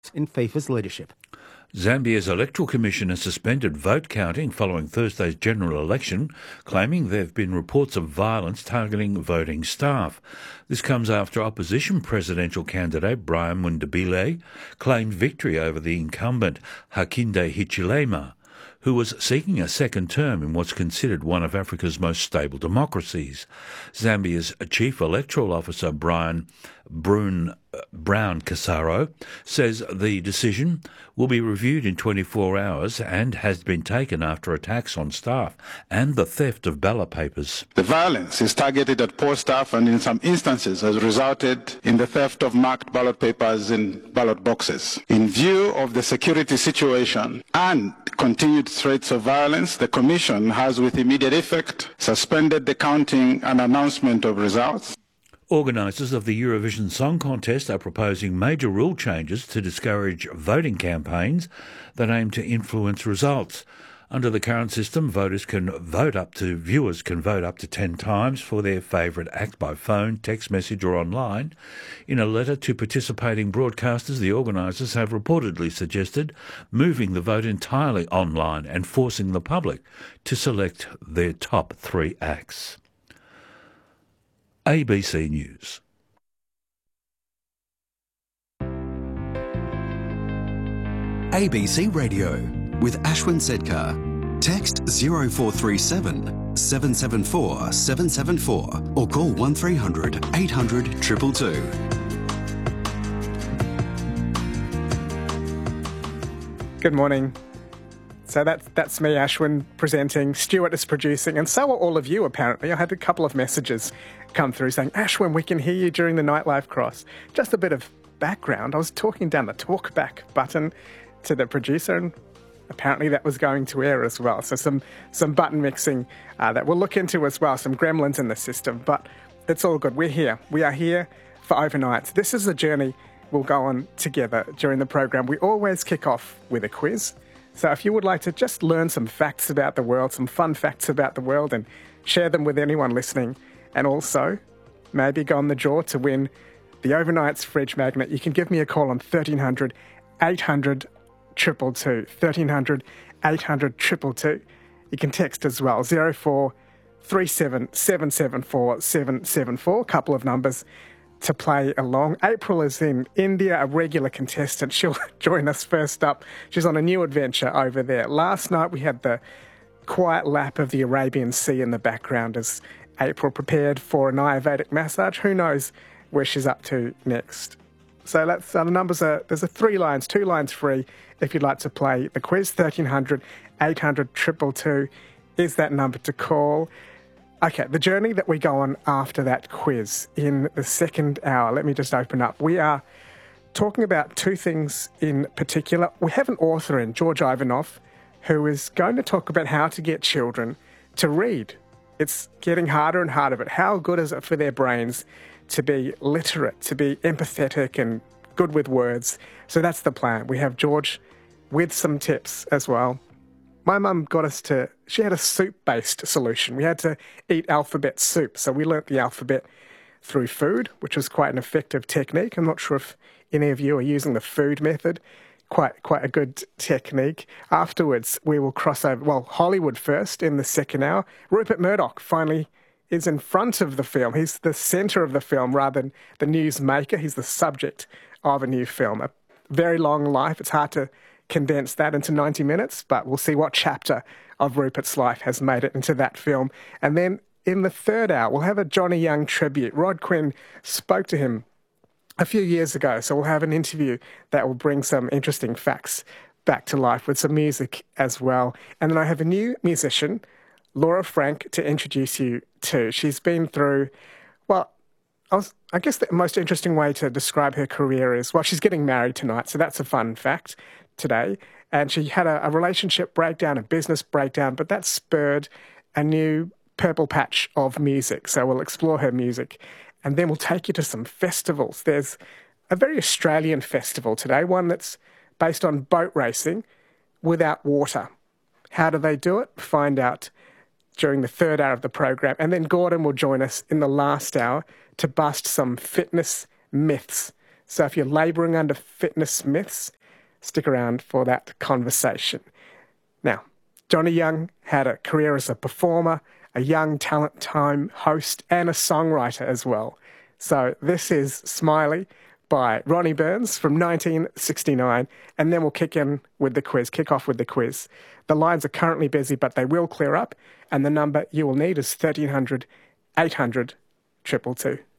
in FIFA's leadership. Zambia's Electoral Commission has suspended vote counting following Thursday's general election, claiming there have been reports of violence targeting voting staff. This comes after opposition presidential candidate Brian Mundabile claimed victory over the incumbent Hakainde Hichilema, who was seeking a second term in what's considered one of Africa's most stable democracies. Zambia's Chief Electoral Officer Brown Casaro says the decision will be reviewed in 24 hours and has been taken after attacks on staff and the theft of ballot papers. The violence is targeted at poor staff and in some instances has resulted in the theft of marked ballot papers in ballot boxes. In view of the security situation and continued threats of violence, the Commission has with immediate effect suspended the counting and announcement of results. Organisers of the Eurovision Song Contest are proposing major rule changes to discourage voting campaigns that aim to influence results. Under the current system, viewers can vote up to 10 times for their favourite act by phone, text message or online. In a letter to participating broadcasters, the organisers have reportedly suggested moving the vote entirely online and forcing the public to select their top 3 acts. ABC News. ABC Radio with Ashwin Sedkar. Text 0437 774 774 or call 1300 800 222. Good morning. So that's me, Ashwin, presenting. Stuart is producing, and so are all of you, apparently. I had a couple of messages come through saying, Ashwin, we can hear you during the Nightlife Cross. Just a bit of background. I was talking down the talkback button to the producer, and apparently that was going to air as well. So some button mixing that we'll look into as well, some gremlins in the system. But it's all good. We're here. We are here for overnights. This is a journey we'll go on together during the program. We always kick off with a quiz. So if you would like to just learn some facts about the world, some fun facts about the world, and share them with anyone listening, and also maybe go on the draw to win the Overnights fridge magnet, you can give me a call on 1300 800 222. 1300 800 222. You can text as well, 0437 774 774, a couple of numbers to play along. April is in India, a regular contestant. She'll join us first up. She's on a new adventure over there. Last night we had the quiet lap of the Arabian Sea in the background as April prepared for an Ayurvedic massage. Who knows where she's up to next? So the numbers are, there's 3 lines, 2 lines free if you'd like to play the quiz. 1300 800 222 is that number to call. Okay, the journey that we go on after that quiz in the second hour, let me just open up. We are talking about 2 things in particular. We have an author in, George Ivanov, who is going to talk about how to get children to read. It's getting harder and harder, but how good is it for their brains to be literate, to be empathetic and good with words? So that's the plan. We have George with some tips as well. My mum got us she had a soup-based solution. We had to eat alphabet soup. So we learnt the alphabet through food, which was quite an effective technique. I'm not sure if any of you are using the food method. Quite a good technique. Afterwards, we will cross over, Hollywood first in the second hour. Rupert Murdoch finally is in front of the film. He's the centre of the film rather than the news maker. He's the subject of a new film. A very long life. It's hard to condense that into 90 minutes, but we'll see what chapter of Rupert's life has made it into that film. And then in the third hour, we'll have a Johnny Young tribute. Rod Quinn spoke to him a few years ago, so we'll have an interview that will bring some interesting facts back to life with some music as well. And then I have a new musician, Laura Frank, to introduce you to. She's been through, I guess the most interesting way to describe her career is, she's getting married tonight, so that's a fun fact today. And she had a relationship breakdown, a business breakdown, but that spurred a new purple patch of music. So we'll explore her music. And then we'll take you to some festivals. There's a very Australian festival today, one that's based on boat racing without water. How do they do it? Find out during the third hour of the program. And then Gordon will join us in the last hour to bust some fitness myths. So if you're labouring under fitness myths, stick around for that conversation. Now, Johnny Young had a career as a performer, a Young Talent Time host, and a songwriter as well. So this is Smiley by Ronnie Burns from 1969, and then we'll kick off with the quiz. The lines are currently busy, but they will clear up, and the number you will need is 1300 800 222.